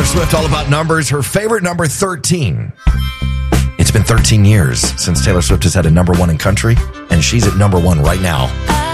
Swift, all about numbers. Her favorite number, 13. It's been 13 years since Taylor Swift has had a number one in country, and she's at number one right now.